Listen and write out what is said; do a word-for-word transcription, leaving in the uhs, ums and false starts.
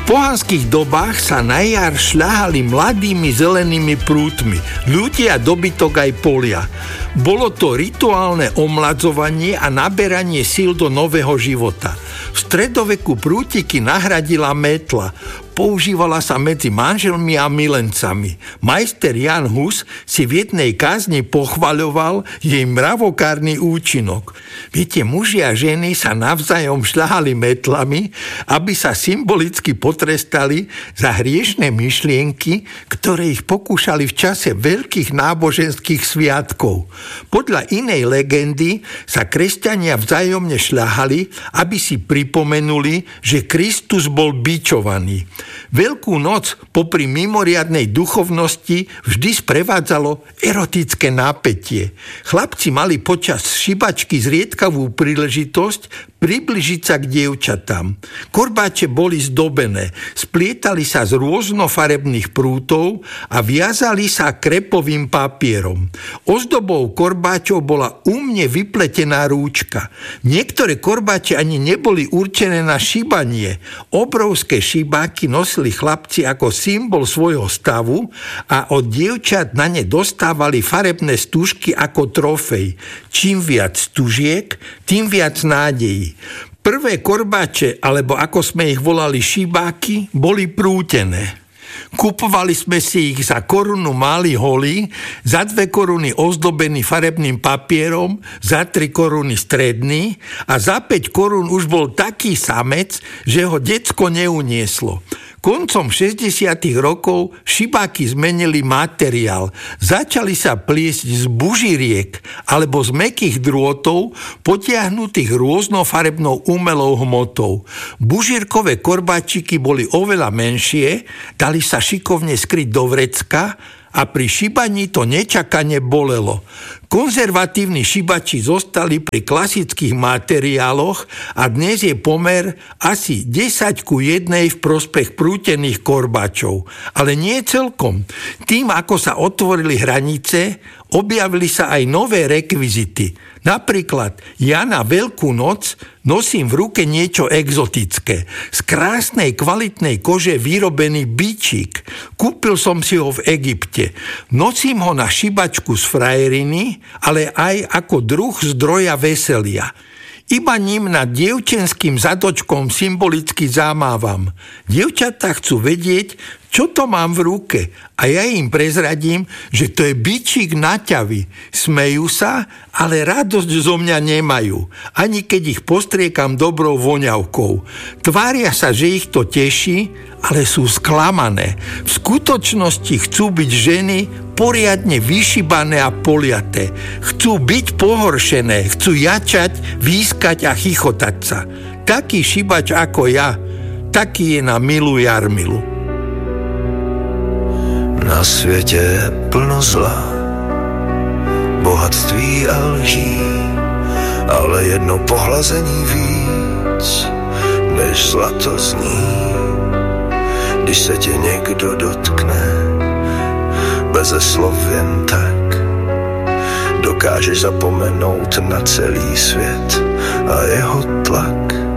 pohanských dobách sa na jar šľahali mladými zelenými prútmi, ľudia, dobytok aj polia. Bolo to rituálne omladzovanie a naberanie síl do nového života. V stredoveku prútiky nahradila metla. Používala sa medzi manželmi a milencami. Majster Jan Hus si v jednej kázni pochvaľoval jej mravokárny účinok. Viete, muži a ženy sa navzájom šľahali metlami, aby sa symbolicky potrestali za hriešne myšlienky, ktoré ich pokúšali v čase veľkých náboženských sviatkov. Podľa inej legendy sa kresťania vzájomne šľahali, aby si pripomenuli, že Kristus bol bičovaný. Veľkú noc popri mimoriadnej duchovnosti vždy sprevádzalo erotické napätie. Chlapci mali počas šibačky zriedkavú príležitosť približiť sa k dievčatám. Korbáče boli zdobené, splietali sa z rôznofarebných prútov a viazali sa krepovým papierom. Ozdobou korbáčov bola umne vypletená rúčka. Niektoré korbáče ani neboli určené na šibanie. Obrovské šibáky nosili chlapci ako symbol svojho stavu a od dievčat na ne dostávali farebné stužky ako trofej. Čím viac stužiek, tým viac nádejí. Prvé korbáče, alebo ako sme ich volali šibáky, boli prútené. Kupovali sme si ich za korunu malý holý, za dve koruny ozdobený farebným papierom, za tri koruny stredný a za päť korún už bol taký samec, že ho decko neunieslo. Koncom šesťdesiatych rokov šibáky zmenili materiál. Začali sa pliesť z bužiriek alebo z mäkkých drôtov potiahnutých rôznofarebnou umelou hmotou. Bužírkové korbáčiky boli oveľa menšie, dali sa šikovne skryť do vrecka a pri šibaní to nečakane bolelo. Konzervatívni šibači zostali pri klasických materiáloch a dnes je pomer asi desať ku jednej v prospech prútených korbáčov. Ale nie celkom. Tým, ako sa otvorili hranice, objavili sa aj nové rekvizity. Napríklad ja na Veľkú noc nosím v ruke niečo exotické. Z krásnej kvalitnej kože vyrobený bičík. Kúpil som si ho v Egypte. Nosím ho na šibačku z frajeriny, ale aj ako druh zdroja veselia. Iba ním nad dievčenským zadočkom symbolicky zamávam. Dievčatá chcú vedieť, čo to mám v ruke, a ja im prezradím, že to je bičík na ťavy. Smejú sa, ale radosť zo mňa nemajú, ani keď ich postriekam dobrou voňavkou. Tvária sa, že ich to teší, ale sú sklamané. V skutočnosti chcú byť ženy poriadne vyšibané a poliaté. Chcú byť pohoršené, chcú jačať, výskať a chichotať sa. Taký šibač ako ja, taký je na milú Jarmilu. Na světě je plno zla, bohatství a lží, ale jedno pohlazení víc, než zlato zní. Když se tě někdo dotkne, beze slov jen tak, dokážeš zapomenout na celý svět a jeho tlak.